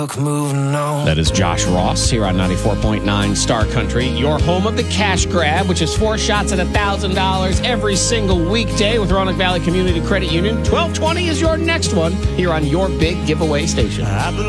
Moving on. That is Josh Ross here on 94.9 Star Country, your home of the cash grab, which is 4 shots at $1,000 every single weekday with Roanoke Valley Community Credit Union. 1220 is your next one here on your big giveaway station.